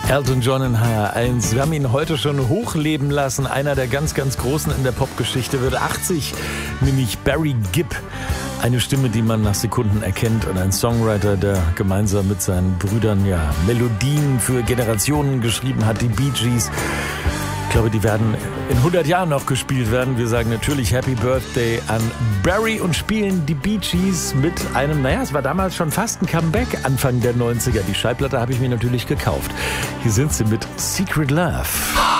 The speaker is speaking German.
Elton John in HR1. Wir haben ihn heute schon hochleben lassen. Einer der ganz, ganz Großen in der Popgeschichte wird 80, nämlich Barry Gibb. Eine Stimme, die man nach Sekunden erkennt, und ein Songwriter, der gemeinsam mit seinen Brüdern Melodien für Generationen geschrieben hat, die Bee Gees. Ich glaube, die werden in 100 Jahren noch gespielt werden. Wir sagen natürlich Happy Birthday an Barry und spielen die Bee Gees mit einem, es war damals schon fast ein Comeback, Anfang der 90er. Die Schallplatte habe ich mir natürlich gekauft. Hier sind sie mit Secret Love.